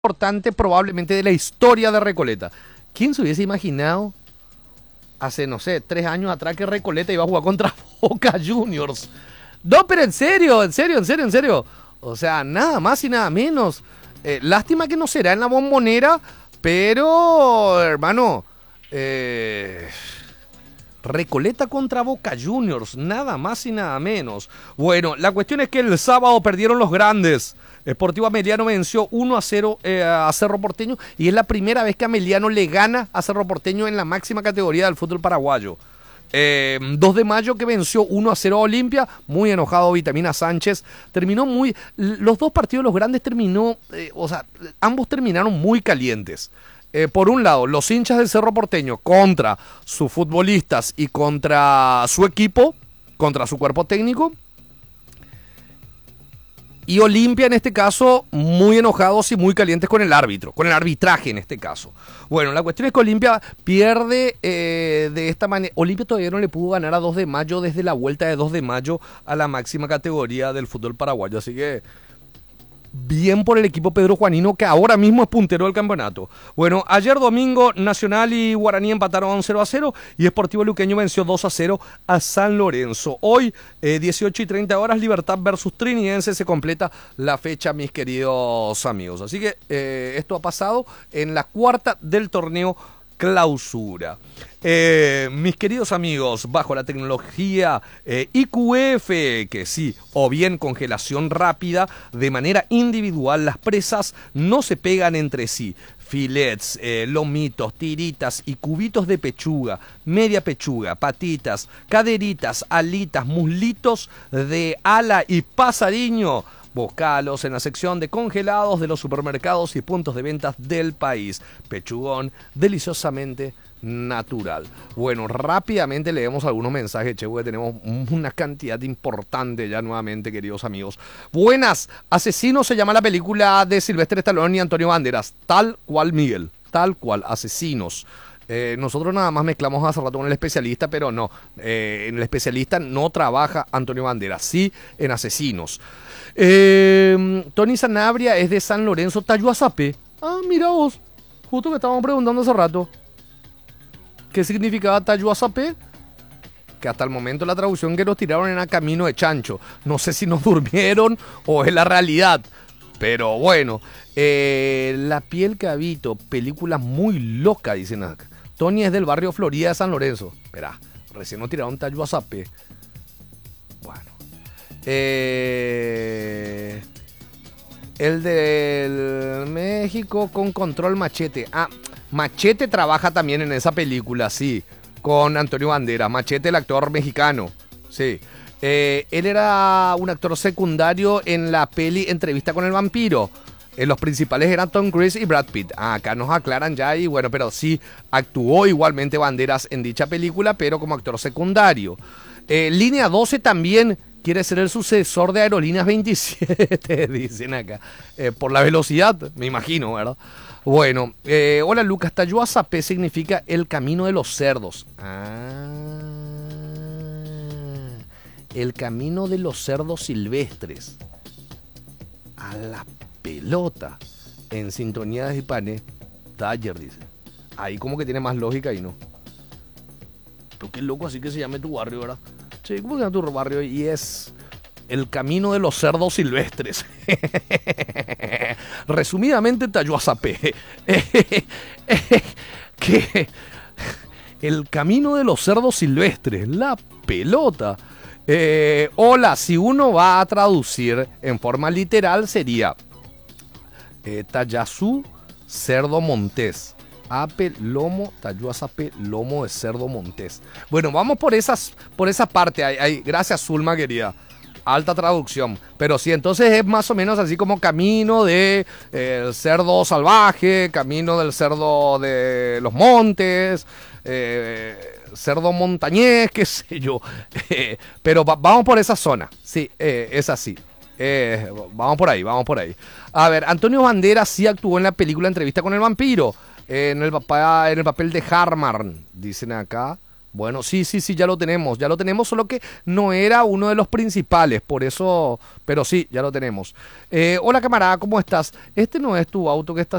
importante probablemente de la historia de Recoleta. ¿Quién se hubiese imaginado hace, no sé, 3 años atrás que Recoleta iba a jugar contra Boca Juniors? No, pero en serio, en serio, en serio, en serio. O sea, nada más y nada menos. Lástima que no será en la Bombonera, pero, hermano, Recoleta contra Boca Juniors, nada más y nada menos. Bueno, la cuestión es que el sábado perdieron los grandes. Sportivo Ameliano venció 1-0 a Cerro Porteño y es la primera vez que Ameliano le gana a Cerro Porteño en la máxima categoría del fútbol paraguayo. 2 de mayo que venció 1-0 a Olimpia, muy enojado Vitamina Sánchez, terminó muy, los dos partidos los grandes terminó, o sea, ambos terminaron muy calientes. Por un lado, los hinchas del Cerro Porteño contra sus futbolistas y contra su equipo, contra su cuerpo técnico. Y Olimpia, en este caso, muy enojados y muy calientes con el árbitro, con el arbitraje en este caso. Bueno, la cuestión es que Olimpia pierde de esta manera. Olimpia todavía no le pudo ganar a 2 de mayo desde la vuelta de 2 de mayo a la máxima categoría del fútbol paraguayo. Así que bien por el equipo Pedro Juanino, que ahora mismo es puntero del campeonato. Bueno, ayer domingo Nacional y Guaraní empataron 0-0 y Sportivo Luqueño venció 2-0 a San Lorenzo. Hoy, 18:30 horas, Libertad versus Trinidense, se completa la fecha, mis queridos amigos. Así que esto ha pasado en la cuarta del torneo Clausura. Mis queridos amigos, bajo la tecnología IQF, que sí, o bien congelación rápida, de manera individual, las presas no se pegan entre sí. Filets, lomitos, tiritas y cubitos de pechuga, media pechuga, patitas, caderitas, alitas, muslitos de ala y pasariño. Búscalos en la sección de congelados de los supermercados y puntos de ventas del país. Pechugón, deliciosamente natural. Bueno, rápidamente leemos algunos mensajes, che, porque tenemos una cantidad importante ya nuevamente, queridos amigos. Buenas, Asesinos se llama la película de Sylvester Stallone y Antonio Banderas. Tal cual, Miguel, tal cual, Asesinos. Nosotros nada más mezclamos hace rato con el especialista, pero no, en el especialista no trabaja Antonio Banderas, sí en Asesinos. Tony Sanabria es de San Lorenzo, Tayuazapé. Ah, mira vos, justo que estábamos preguntando hace rato qué significaba Tayuazapé, que hasta el momento la traducción que nos tiraron era Camino de Chancho. No sé si nos durmieron o es la realidad, pero bueno. La piel que habito, película muy loca, dicen acá. Tony es del barrio Florida de San Lorenzo. Esperá, recién nos tiraron Tayuazapé. Bueno. El del México con Control Machete. Ah, Machete trabaja también en esa película, sí. Con Antonio Banderas. Machete, el actor mexicano. Sí. Él era un actor secundario en la peli Entrevista con el Vampiro. Los principales eran Tom Cruise y Brad Pitt. Acá nos aclaran ya y bueno, pero sí actuó igualmente Banderas en dicha película, pero como actor secundario. Línea 12 también quiere ser el sucesor de Aerolíneas 27, dicen acá. Por la velocidad, me imagino, ¿verdad? Bueno, hola Lucas, Tayuazapé significa el camino de los cerdos. El camino de los cerdos silvestres. A la pelota. En sintonía de Hispane, Taller, dice. Ahí como que tiene más lógica y no. Pero qué loco así que se llame tu barrio, ¿verdad? Sí, ¿cómo se llama tu barrio? Y es el camino de los cerdos silvestres. Resumidamente, Tayuazapé. Que el camino de los cerdos silvestres. La pelota. Hola, si uno va a traducir en forma literal sería Tayazú, cerdo montés. Ape, lomo, Tayuazapé, lomo de cerdo montés. Bueno, vamos por esa parte. Gracias, Zulma, querida. Alta traducción. Pero sí, entonces es más o menos así como camino de el cerdo salvaje, camino del cerdo de los montes, cerdo montañés, qué sé yo. Pero vamos por esa zona. Sí, es así. Vamos por ahí, vamos por ahí. A ver, Antonio Banderas sí actuó en la película Entrevista con el Vampiro. En el papel de Harman, dicen acá. Bueno, sí, sí, sí, ya lo tenemos, solo que no era uno de los principales, por eso, pero sí, ya lo tenemos. Hola camarada, ¿cómo estás? Este no es tu auto que está